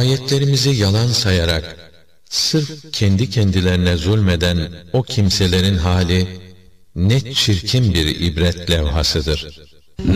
ayetlerimizi yalan sayarak sırf kendi kendilerine zulmeden o kimselerin hali ne çirkin bir ibret levhasıdır.